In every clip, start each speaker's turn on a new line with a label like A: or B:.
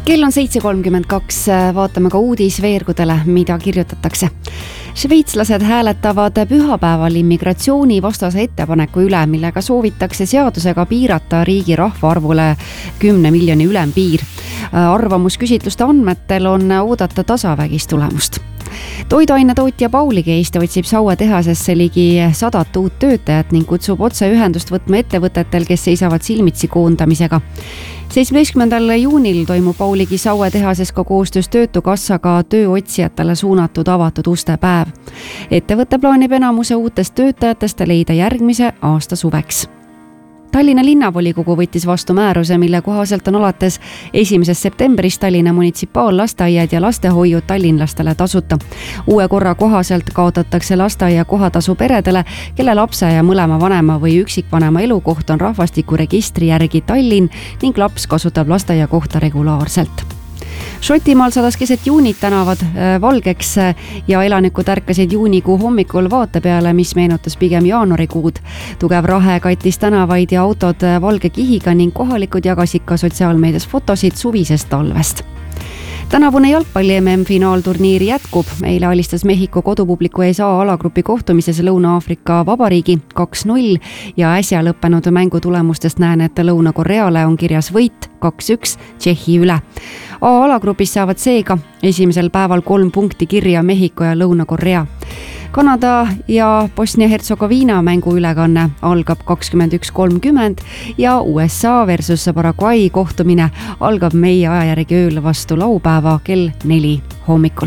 A: Kell on 7.32, vaatame ka uudisveergudele, mida kirjutatakse. Šveitslased hääletavad pühapäeval immigratsiooni vastase ettepaneku üle, millega soovitakse seadusega piirata riigi rahvaarvule 10 miljoni ülempiir. Arvamusküsitluste andmetel on oodata tasavägist tulemust. Toiduainetootja Paulige Eesti otsib Saue tehasesse ligi 100 uut töötajat ning kutsub otse ühendust võtma ettevõtetel, kes seisavad silmitsi koondamisega. 17. juunil toimub Pauligi Saue tehases ka koostöös Töötukassaga tööotsijatele suunatud avatud uste päev. Ettevõte plaanib enamuse uutest töötajatest leida järgmise aasta suveks. Tallinna linnavolikogu võttis vastu määruse, mille kohaselt on alates 1. septembrist Tallinna munitsipaallasteaiad ja lastehoiud tallinlastele tasuta. Uue korra kohaselt kaotatakse lasteaia kohatasu peredele, kelle lapse ja mõlema vanema või üksikvanema elukoht on rahvastikuregistri järgi Tallinn ning laps kasutab lasteaia kohta regulaarselt. Šotimaal sadas keset juunit tänavad valgeks ja elanikud ärkasid juunikuu hommikul vaate peale, mis meenutas pigem jaanuarikuud. Tugev rahe kattis tänavaid ja autod valge kihiga ning kohalikud jagasid ka sotsiaalmeedias fotosid suvisest talvest. Tänavune jalgpalli MM-finaalturniir jätkub. Eile alistas Mehhiko kodupubliku ees A-alagrupi kohtumises Lõuna-Aafrika Vabariigi 2-0 ja äsja lõppenud mängu tulemustest näen, et Lõuna-Koreale on kirjas võit 2-1 Tšehhi üle. A-alagrupis saavad seega esimesel päeval 3 punkti kirja Mehhiko ja Lõuna-Korea. Kanada ja Bosnia-Hertsegoviina mängu ülekanne algab 21.30 ja USA versus Paraguay kohtumine algab meie aja järgi ööl vastu laupäeva kell 4 hommikul.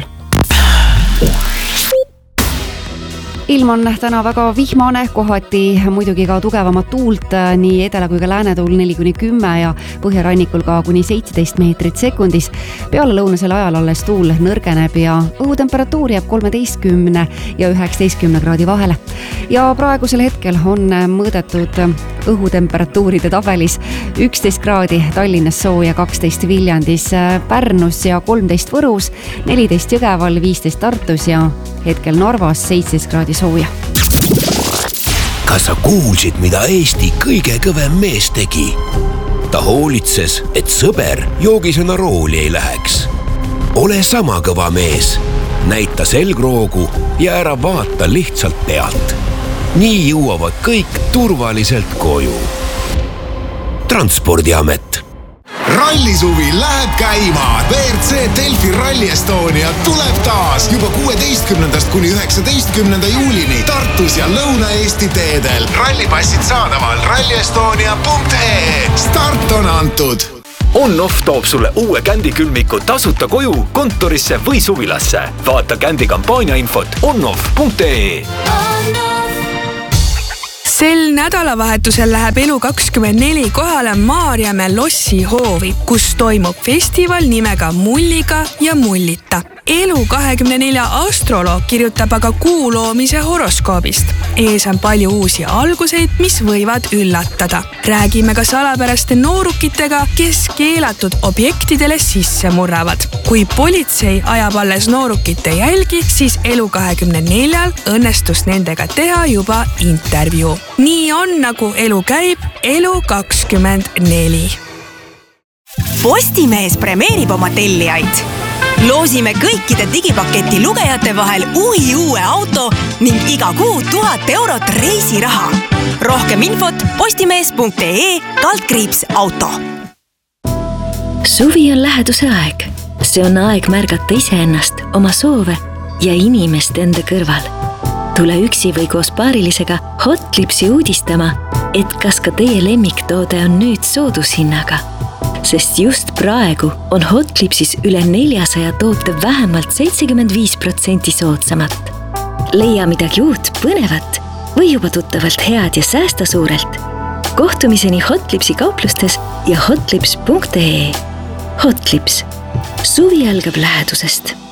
A: Ilm on täna väga vihmane, kohati muidugi ka tugevamat tuult, nii edela kui ka läänetuul 4-10 ja põhjarannikul ka kuni 17 meetrit sekundis. Peale lõunasel ajal alles tuul nõrgeneb ja õhutemperatuur jääb 13 ja 19 kraadi vahele. Ja praegusel hetkel on mõõdetud õhutemperatuuride tabelis 11 kraadi Tallinnas sooja, 12 Viljandis, Pärnus ja 13 Võrus, 14 Jõgeval, 15 Tartus ja hetkel Narvas 17 kraadi sooja.
B: Kas sa kuulsid, mida Eesti kõige kõvem mees tegi? Ta hoolitses, et sõber joogisena rooli ei läheks. Ole sama kõva mees. Näita selgroogu ja ära vaata lihtsalt pealt. Nii jõuavad kõik turvaliselt koju. Transpordiamet.
C: Rallisuvi läheb käima. WRC Delfi Rally Estonia tuleb taas juba 16. kuni 19. juulini Tartus ja Lõuna-Eesti teedel. Rallipassid saadaval rallyestonia.ee. Start on antud.
D: On-Off toob sulle uue kändikülmiku tasuta koju, kontorisse või suvilasse. Vaata kändi kampaania infot onoff.ee.
E: Sel nädalavahetusel läheb Elu24 kohale Maarjamäe Lossi hoovi, kus toimub festival nimega Mulliga ja Mullita. Elu24 astroloog kirjutab aga kuu loomise horoskoobist. Ees on palju uusi alguseid, mis võivad üllatada. Räägime ka salapäraste noorukitega, kes keelatud objektidele sisse murravad. Kui politsei ajab alles noorukite jälgi, siis Elu24 õnnestus nendega teha juba intervjuu. Nii on, nagu elu käib, Elu24.
F: Postimees premeerib oma tellijaid. Loosime kõikide digipaketi lugejate vahel uue auto ning iga kuu 1000 eurot reisiraha. Rohkem infot postimees.ee/auto.
G: Suvi on läheduse aeg. See on aeg märgata iseennast, oma soove ja inimest enda kõrval. Tule üksi või koos paarilisega Hotlipsi uudistama, et kas ka teie lemmiktoode on nüüd soodushinnaga. Sest just praegu on Hotlipsis üle 400 toote vähemalt 75% soodsamat. Leia midagi uut, põnevat või juba tuttavalt head ja säästa suurelt. Kohtumiseni Hotlipsi kauplustes ja hotlips.ee. Hotlips. Suvi algab lähedusest.